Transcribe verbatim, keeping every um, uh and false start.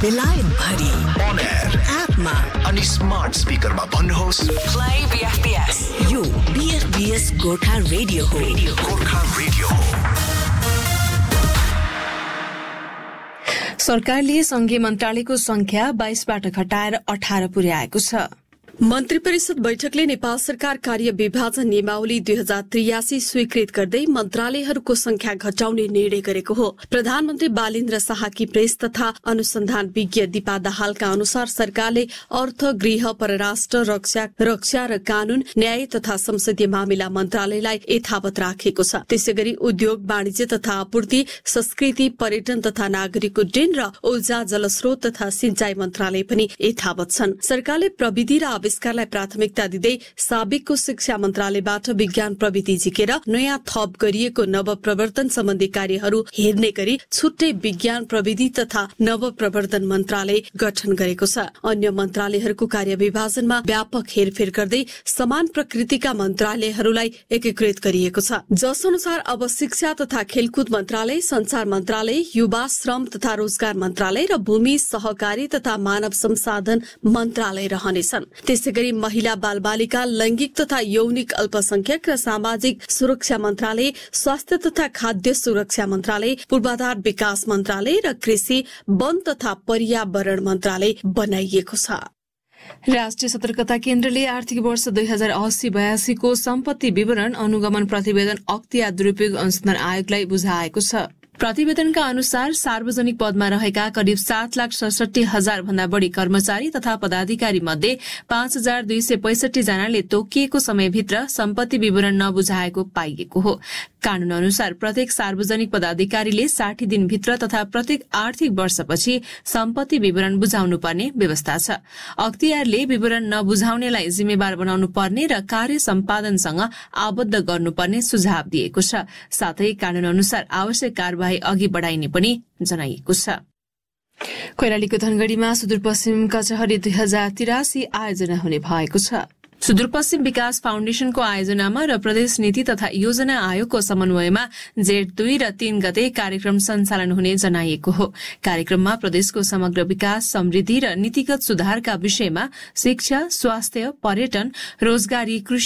बेलायत भरि on air एपमा अनि स्मार्ट स्पिकरमा भन्नुहोस् प्ले बीएफपीएस। यो बीएफपीएस गोर्खा रेडियो हो। गोर्खा रेडियो हो। सरकारले संघीय मन्त्रालयको संख्या बाइसबाट घटाएर अठार पुर्याएको छ। मन्त्री परिषद बैठकले नेपाल सरकार कार्य विभाजन नियमावली दुई हजार त्रियासी स्वीकृत गर्दै मन्त्रालयहरूको संख्या घटाउने निर्णय गरेको हो। प्रधानमन्त्री बालेन्द्र शाहकी प्रेस तथा अनुसन्धान विज्ञ दीपा दाहालका अनुसार सरकारले अर्थ, गृह, परराष्ट्र, रक्षा रक्षा र कानून, न्याय तथा संसदीय मामिला मन्त्रालयलाई यथावत राखेको छ। त्यसैगरी उद्योग, वाणिज्य तथा आपूर्ति, संस्कृति, पर्यटन तथा नागरिक उड्डयन र ऊर्जा, जलस्रोत तथा सिंचाई मन्त्रालय पनि यथावत छन्। सरकारले प्रविधि र आविष्कारलाई प्राथमिकता दिँदै साबिकको शिक्षा मन्त्रालयबाट विज्ञान प्रविधि झिकेर नयाँ थप गरिएको नव प्रवर्तन सम्बन्धी कार्यहरू हेर्ने गरी छुट्टै विज्ञान प्रविधि तथा नव प्रवर्तन मन्त्रालय गठन गरेको छ। अन्य मन्त्रालयहरूको कार्य विभाजनमा व्यापक हेरफेर गर्दै समान प्रकृतिका मन्त्रालयहरूलाई एकीकृत गरिएको छ, जस अनुसार अब शिक्षा तथा खेलकुद मन्त्रालय, संचार मन्त्रालय, युवा, श्रम तथा रोजगार मन्त्रालय र भूमि, सहकारी तथा मानव संसाधन मन्त्रालय रहनेछन्। त्यसैगरी महिला, बाल बालिका, लैंगिक तथा यौनिक अल्पसंख्यक र सामाजिक सुरक्षा मन्त्रालय, स्वास्थ्य तथा खाद्य सुरक्षा मन्त्रालय, पूर्वाधार विकास मन्त्रालय र कृषि, वन तथा पर्यावरण मन्त्रालय बनाइएको छ। राष्ट्रिय सतर्कता केन्द्रले आर्थिक वर्ष दुई हजार अस्सी बयासी को सम्पत्ति विवरण अनुगमन प्रतिवेदन अख्तियार दुरूपयोग अनुसन्धान आयोगलाई बुझाएको छ। प्रतिवेदनका अनुसार सार्वजनिक पदमा रहेका करिब सात लाख सडसठी हजार भन्दा बढ़ी कर्मचारी तथा पदाधिकारी मध्ये पाँच हजार दुई सय पैंसठी जनाले तोकिएको समयभित्र सम्पत्ति विवरण नबुझाएको पाइएको हो। कानून अनुसार प्रत्येक सार्वजनिक पदाधिकारीले साठी दिनभित्र तथा प्रत्येक आर्थिक वर्षपछि सम्पत्ति विवरण बुझाउनु पर्ने व्यवस्था छ। अख्तियारले विवरण नबुझाउनेलाई जिम्मेवार बनाउनु पर्ने र कार्य सम्पादनसँग आबद्ध गर्नुपर्ने सुझाव दिएको छ। साथै कानून अनुसार आवश्यक कार्यवाही अघि बढ़ाइने पनि जनाइएको छ। कैलालीको धनगढ़ीमा सुदूरपश्चिम कचहरी दुई हजार तिरासी आयोजना हुने भएको छ। सुदूरपश्चिम विकास फाउन्डेशनको आयोजनामा र प्रदेश नीति तथा योजना आयोगको समन्वयमा जेठ दुई र तीन गते कार्यक्रम सञ्चालन हुने जनाइएको हो। कार्यक्रममा प्रदेशको समग्र विकास, समृद्धि र नीतिगत सुधारका विषयमा शिक्षा, स्वास्थ्य, पर्यटन, रोजगारी, कृषि